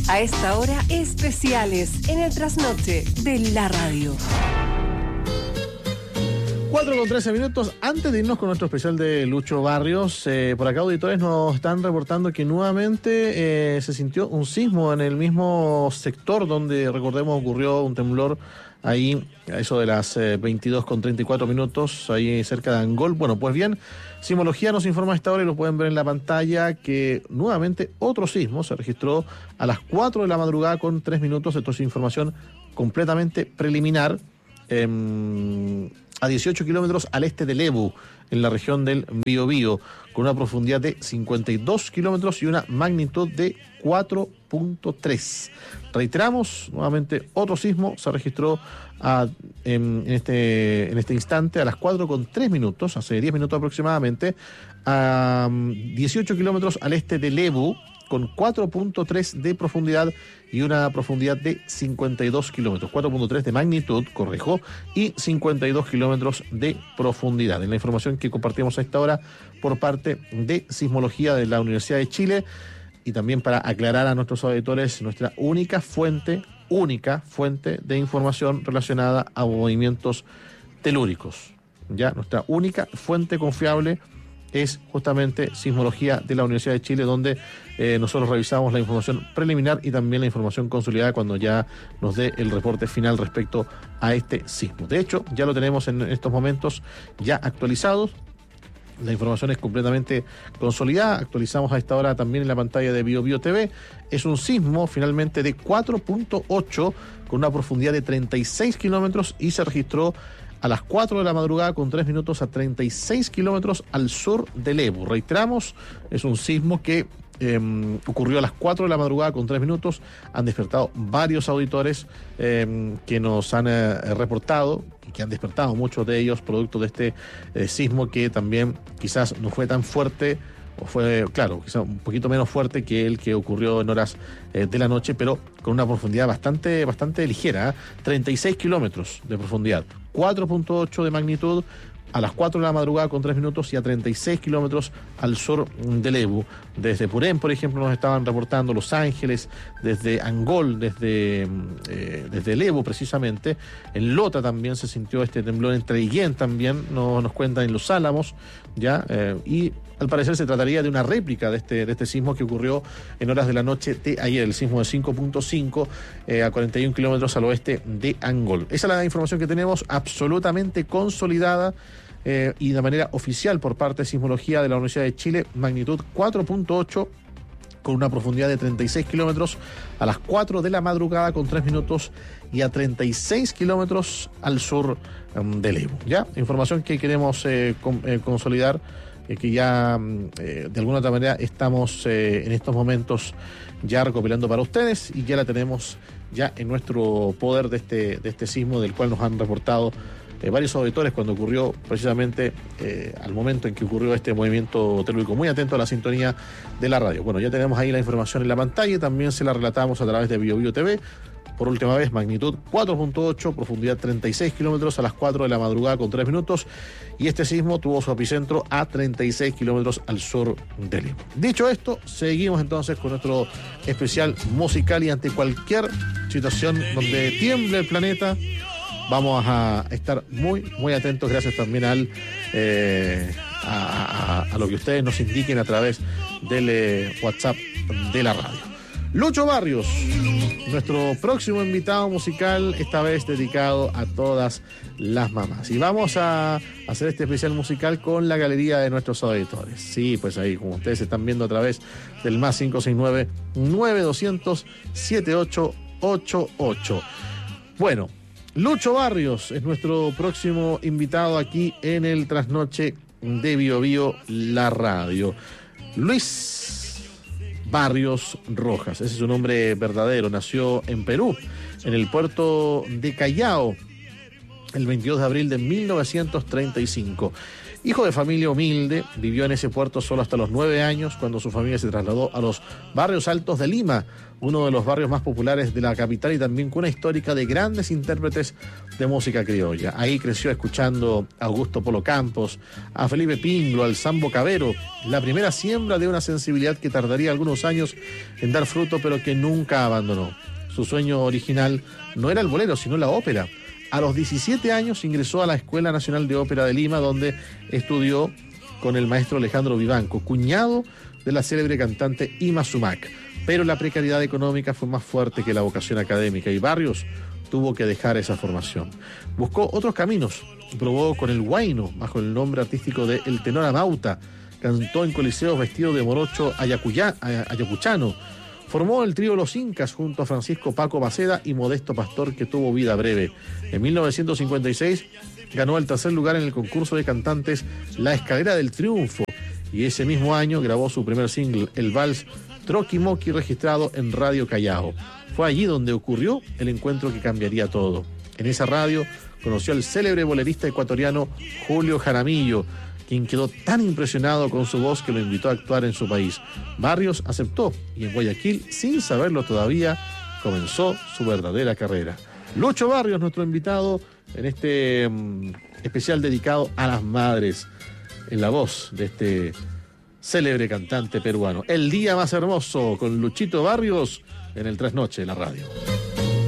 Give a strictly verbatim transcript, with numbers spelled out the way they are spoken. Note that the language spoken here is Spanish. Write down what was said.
A esta hora, especiales en el trasnoche de la radio. cuatro con trece minutos. Antes de irnos con nuestro especial de Lucho Barrios, eh, por acá auditores nos están reportando que nuevamente eh, se sintió un sismo en el mismo sector donde, recordemos, ocurrió un temblor ahí, a eso de las eh, veintidós con treinta y cuatro minutos, ahí cerca de Angol. Bueno, pues bien, Sismología nos informa a esta hora, y lo pueden ver en la pantalla, que nuevamente otro sismo se registró a las cuatro de la madrugada con tres minutos. Esto es información completamente preliminar. Eh, a dieciocho kilómetros al este de Lebu, en la región del Biobío, con una profundidad de cincuenta y dos kilómetros y una magnitud de cuatro punto tres. Reiteramos, nuevamente otro sismo se registró a, en, en, este, en este instante a las cuatro con tres minutos, hace diez minutos aproximadamente, a dieciocho kilómetros al este de Lebu, con cuatro punto tres de profundidad y una profundidad de cincuenta y dos kilómetros, cuatro punto tres de magnitud, corrijo, y cincuenta y dos kilómetros de profundidad. En la información que compartimos a esta hora por parte de Sismología de la Universidad de Chile, y también para aclarar a nuestros auditores, nuestra única fuente, única fuente de información relacionada a movimientos telúricos. Ya, nuestra única fuente confiable es justamente Sismología de la Universidad de Chile, donde eh, nosotros revisamos la información preliminar y también la información consolidada cuando ya nos dé el reporte final respecto a este sismo. De hecho, ya lo tenemos en estos momentos ya actualizados. La información es completamente consolidada. Actualizamos a esta hora también en la pantalla de BioBio T V. Es un sismo finalmente de cuatro punto ocho con una profundidad de treinta y seis kilómetros y se registró a las cuatro de la madrugada con tres minutos a treinta y seis kilómetros al sur de Lebu. Reiteramos, es un sismo que eh, ocurrió a las cuatro de la madrugada con tres minutos. Han despertado varios auditores eh, que nos han eh, reportado, que han despertado muchos de ellos producto de este eh, sismo, que también quizás no fue tan fuerte, o fue, claro, quizás un poquito menos fuerte que el que ocurrió en horas eh, de la noche, pero con una profundidad bastante, bastante ligera, ¿eh? treinta y seis kilómetros de profundidad, cuatro punto ocho de magnitud, a las cuatro de la madrugada con tres minutos y a treinta y seis kilómetros al sur de Lebu. Desde Purén, por ejemplo, nos estaban reportando Los Ángeles, desde Angol, desde, eh, desde Lebu precisamente. En Lota también se sintió este temblor, en Treiguén también no, nos cuentan en Los Álamos, ya, eh, y al parecer se trataría de una réplica de este, de este sismo que ocurrió en horas de la noche de ayer, el sismo de cinco punto cinco eh, a cuarenta y un kilómetros al oeste de Angol. Esa es la información que tenemos absolutamente consolidada eh, y de manera oficial por parte de Sismología de la Universidad de Chile, magnitud cuatro punto ocho con una profundidad de treinta y seis kilómetros a las cuatro de la madrugada con tres minutos y a treinta y seis kilómetros al sur um, de Lebu. ¿Ya? Información que queremos eh, con, eh, consolidar, eh, que ya eh, de alguna otra manera estamos eh, en estos momentos ya recopilando para ustedes, y ya la tenemos ya en nuestro poder de este, de este sismo, del cual nos han reportado Eh, varios auditores cuando ocurrió precisamente eh, al momento en que ocurrió este movimiento telúrico. Muy atento a la sintonía de la radio. Bueno, ya tenemos ahí la información en la pantalla y también se la relatamos a través de BioBio T V. Por última vez, magnitud cuatro punto ocho, profundidad treinta y seis kilómetros a las cuatro de la madrugada con tres minutos, y este sismo tuvo su epicentro a treinta y seis kilómetros al sur de Lima. Dicho esto, seguimos entonces con nuestro especial musical, y ante cualquier situación donde tiemble el planeta, vamos a estar muy, muy atentos, gracias también al eh, a, a, a lo que ustedes nos indiquen a través del eh, WhatsApp de la radio. Lucho Barrios, nuestro próximo invitado musical, esta vez dedicado a todas las mamás. Y vamos a hacer este especial musical con la galería de nuestros auditores. Sí, pues ahí, como ustedes están viendo a través del más cinco seis nueve, nueve dos cero cero, siete ocho ocho ocho. Bueno, Lucho Barrios es nuestro próximo invitado aquí en el Trasnoche de BioBio, la radio. Luis Barrios Rojas, ese es su nombre verdadero. Nació en Perú, en el puerto de Callao, el veintidós de abril de mil novecientos treinta y cinco. Hijo de familia humilde, vivió en ese puerto solo hasta los nueve años, cuando su familia se trasladó a los barrios altos de Lima, uno de los barrios más populares de la capital y también cuna histórica de grandes intérpretes de música criolla. Ahí creció escuchando a Augusto Polo Campos, a Felipe Pinglo, al Sambo Cabero, la primera siembra de una sensibilidad que tardaría algunos años en dar fruto, pero que nunca abandonó. Su sueño original no era el bolero, sino la ópera. A los diecisiete años ingresó a la Escuela Nacional de Ópera de Lima, donde estudió con el maestro Alejandro Vivanco, cuñado de la célebre cantante Ima Sumac. Pero la precariedad económica fue más fuerte que la vocación académica y Barrios tuvo que dejar esa formación. Buscó otros caminos, probó con el huayno, bajo el nombre artístico de El Tenor Amauta, cantó en coliseos vestido de morocho ayacuya, ayacuchano, formó el trío Los Incas junto a Francisco Paco Maceda y Modesto Pastor, que tuvo vida breve. En mil novecientos cincuenta y seis ganó el tercer lugar en el concurso de cantantes La Escalera del Triunfo y ese mismo año grabó su primer single, el vals Troqui Moqui, registrado en Radio Callao. Fue allí donde ocurrió el encuentro que cambiaría todo. En esa radio conoció al célebre bolerista ecuatoriano Julio Jaramillo, quien quedó tan impresionado con su voz que lo invitó a actuar en su país. Barrios aceptó y en Guayaquil, sin saberlo todavía, comenzó su verdadera carrera. Lucho Barrios, nuestro invitado en este um, especial dedicado a las madres, en la voz de este célebre cantante peruano. El día más hermoso con Luchito Barrios en el Trasnoche de la radio.